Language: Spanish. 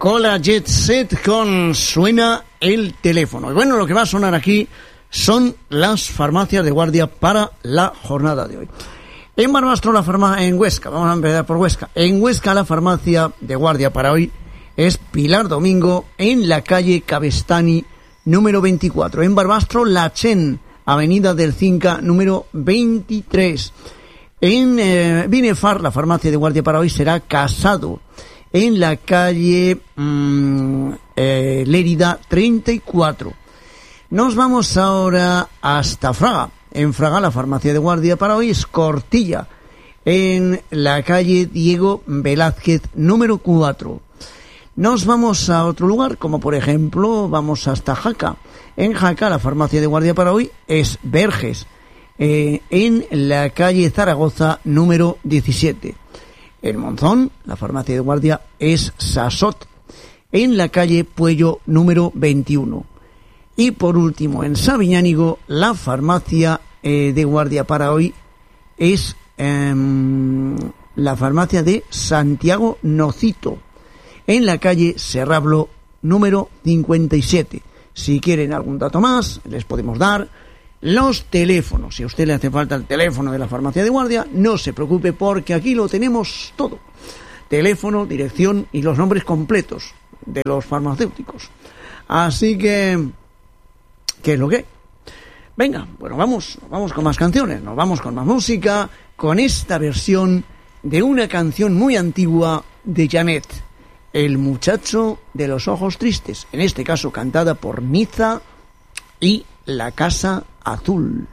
Coca-Cola Jet Set con Suena el teléfono. Y bueno, lo que va a sonar aquí son las farmacias de guardia para la jornada de hoy. En Barbastro, en Huesca, vamos a empezar por Huesca. En Huesca, la farmacia de guardia para hoy es Pilar Domingo, en la calle Cabestany, número 24. En Barbastro, La Chen, avenida del Cinca, número 23. En Binefar, la farmacia de guardia para hoy será Casado, en la calle Lérida 34. Nos vamos ahora hasta Fraga. En Fraga, la farmacia de guardia para hoy es Cortilla, en la calle Diego Velázquez número 4. Nos vamos a otro lugar, como por ejemplo vamos hasta Jaca. En Jaca, la farmacia de guardia para hoy es Verges, en la calle Zaragoza número 17. En Monzón, la farmacia de guardia es Sasot, en la calle Puello número 21. Y por último, en Sabiñánigo, la farmacia de guardia para hoy es la farmacia de Santiago Nocito, en la calle Serrablo número 57. Si quieren algún dato más, les podemos dar los teléfonos. Si a usted le hace falta el teléfono de la farmacia de guardia, no se preocupe, porque aquí lo tenemos todo. Teléfono, dirección y los nombres completos de los farmacéuticos. Así que, ¿qué es lo que? Venga, bueno, vamos con más canciones, nos vamos con más música, con esta versión de una canción muy antigua de Janet, El muchacho de los ojos tristes, en este caso cantada por Niza y La Casa Azul.